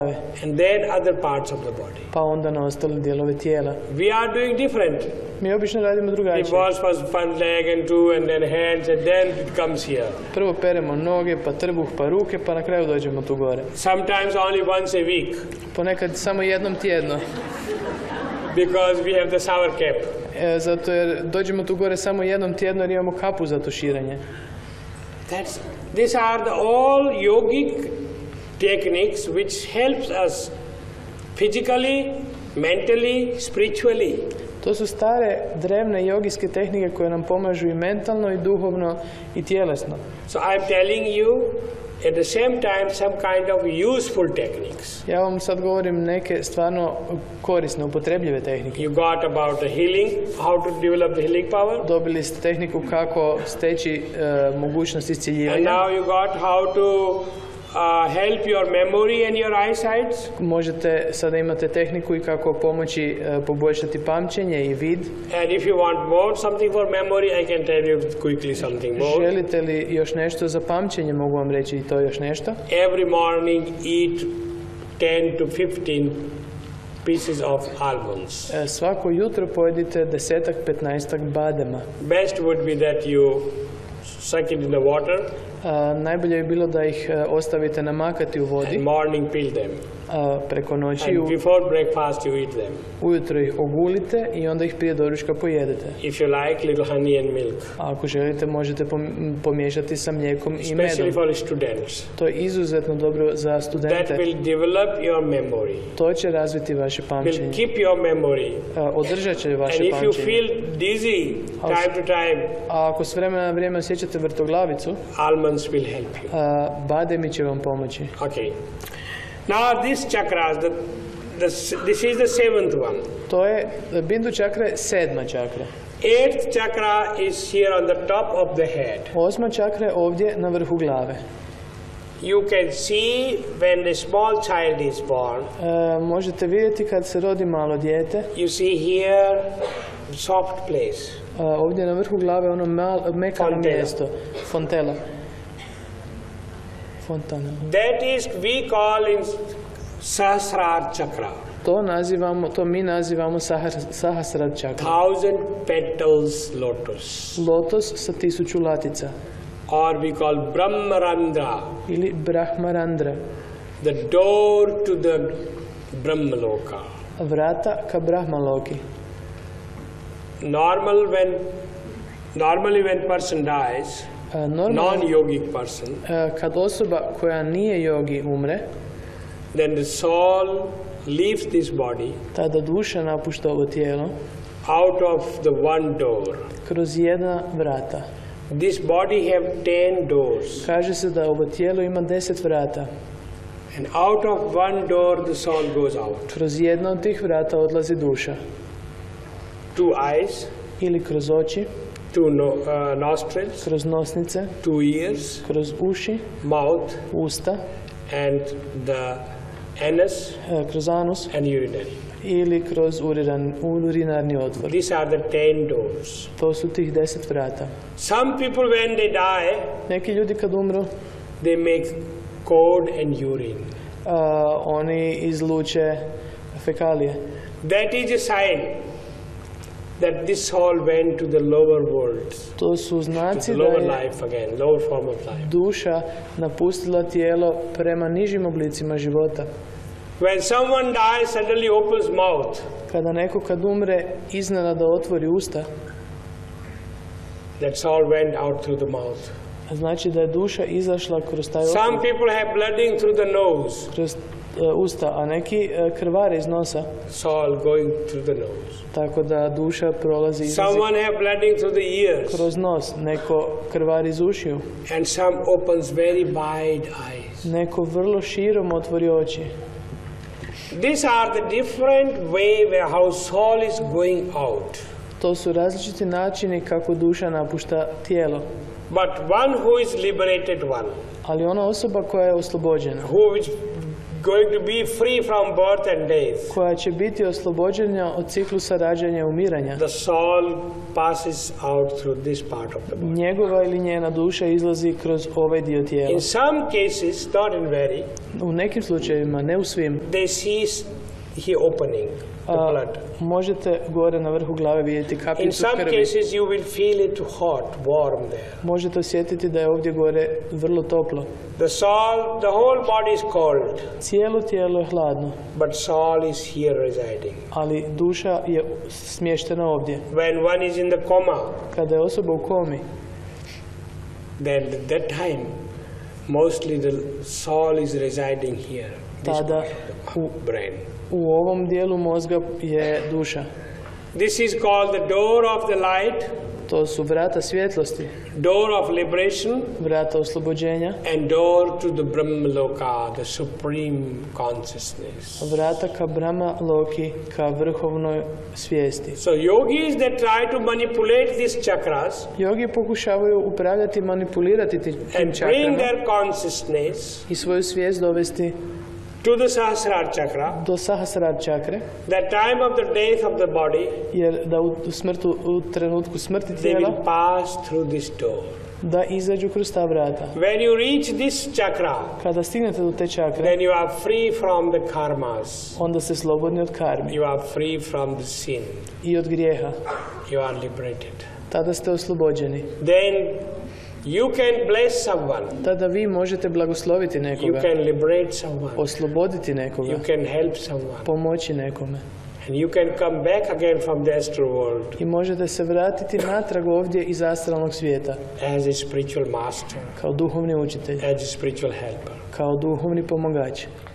and then other parts of the body. Pa onda na ostale dijelove tijela. We are doing different. Mi obično radimo We drugačije. wash first one leg and two and then hands and then it comes here. Prvo peremo noge, pa trbuh, pa ruke, pa na kraju dođemo tu gore. Sometimes only once a week Ponekad samo jednom tjedno. because we have the shower cap. Zato jer dođemo tu gore samo jednom tjedno jer imamo kapu za tuširanje. These are all yogic techniques which helps us physically, mentally, spiritually. To su stare, drevne jogijske tehnike koje nam pomažu i mentalno, i duhovno, i tjelesno. So I am telling you at the same time some kind of useful techniques. Ja vam sad govorim neke stvarno korisne, upotrebljive tehnike. You got about the healing, how to develop the healing power. Dobili ste tehniku kako steći mogućnost And iscijeljivanja. now you got how to help your memory and your eyesight. Sada imate tehniku i kako pomoći poboljšati pamćenje i vid. And if you want more something for memory, I can tell you quickly something more. Želite li još nešto za pamćenje, mogu vam reći i to još nešto. Every morning eat 10 to 15 pieces of almonds. Svako jutro pojedite 10-15 badema. Best would be that you suck it in the water. Najbolje bi bilo da ih ostavite namakati u vodi. And morning peel them. Preko noći. And before breakfast you eat them. Ujutro ih ogulite i onda ih prije doručka pojedete. If you like, little honey and milk. Ako želite, možete pomiješati sa mlijekom i medom. Especially for students. To je izuzetno dobro za studente. That will develop your memory. To će razviti vaše pamćenje. Will keep your memory. Održat će vaše pamćenje. And if you feel dizzy time to time, a ako s vremena na vrijeme osjećate vrtoglavicu, almonds will help you. Bademi će vam pomoći. Okay. Now these chakras, this is the seventh one. To je bindu čakra, sedma čakra. Eighth chakra is here on the top of the head. Osma čakra je ovdje na vrhu glave. You can see when a small child is born. Možete vidjeti kad se rodi malo dijete. You see here soft place. Ovdje na vrhu glave ono mekano mjesto. Fontela. Fontana. That is we call in Sahasrara chakra. To mi nazivamo Sahasrara čakra. 1000 petals lotus. Lotos sa 1000 latica. Or we call Brahmarandra. Ili Brahmarandra. The door to the Brahmaloka. Vrata ka Brahmaloki. Normally when person dies, non-yogic person, kad osoba koja nije jogi umre, then the soul leaves this body, tada duša napušta ovo tijelo, out of the one door. Kroz jedna vrata. This body have 10 doors. Kaže se da ovo tijelo ima 10 vrata. And out of one door the soul goes out. Kroz jedno od tih vrata odlazi duša. 2 eyes. Ili kroz oči. 2 nostrils. Kroz nosnice. 2 ears. Kroz uši. Mouth. Usta. And the anus. Kroz anus. And urinary. Ili kroz urinarni otvor. These are the 10 doors. To su tih 10 vrata. Some people when they die, neki ljudi kad umru, they make code and urine. Oni izluče fekalije. That is a sign that this soul went to the lower world. To su znaci da je lower form of life. Duša napustila tijelo prema nižim oblicima života. When someone dies, suddenly opens mouth. Kada neko kad umre iznenada otvori usta, that soul went out through the mouth. Znači da je duša izašla kroz taj otvor. Some people have bleeding through the nose. Kroz usta, a neki krvare iz nosa. Soul going through the nose. Tako da duša prolazi Someone have bleeding through the ears. Kroz nos, neko krvari iz ušiju. And some opens very wide eyes. Neko vrlo širom otvori oči. These are the different way where how soul is going out. To su različiti načini kako duša napušta tijelo. But one who is liberated one. Ali ona osoba koja je oslobođena. Who is going to be free from birth and death. koja će biti oslobođena od ciklusa rađanja i umiranja. The soul passes out through this part of the body. Njegova ili njena duša izlazi kroz ovaj dio tijela. In some cases, not in very, U nekim slučajevima, ne u svim, they see here opening the blood. možete gore na vrhu glave vidjeti In kapljicu some krvi. cases, you will feel it hot, warm there. Možete osjetiti da je ovdje gore vrlo toplo. The soul, the whole body is cold, Cijelo tijelo je hladno, but soul is here residing. ali duša je smještena ovdje. When one is in the coma, Kada je osoba u komi, then at that time, mostly the soul is residing here, this tada part of the brain. u ovom dijelu mozga je duša. This is called the door of the light, To su vrata svjetlosti, door of liberation, vrata oslobođenja, and door to the Brahmaloka, the supreme consciousness. vrata ka Brahma Loki, ka vrhovnoj svijesti. So yogis that try to manipulate these chakras Jogi pokušavaju upravljati, manipulirati tim and bring čakrama their consciousness i svoju svijest dovesti to the Sahasrara chakra, do Sahasrara čakre, the time of the death of the body, jer da u trenutku smrti they tijela, will pass through this door. da izađu kroz ta vrata. When you reach this chakra, Kada stignete do te čakre, then you are free from the karmas. onda ste slobodni od karmi You are free from the sin. i od grijeha. You are liberated. Tada ste oslobođeni. Then you can bless someone. Tada vi možete blagosloviti You nekoga, can liberate someone. osloboditi nekoga, You can help someone. pomoći nekome. And you can come back again from the astral world I možete se vratiti natrag ovdje iz astralnog svijeta, as a spiritual master, kao duhovni učitelj, as a spiritual helper. kao duhovni pomagač.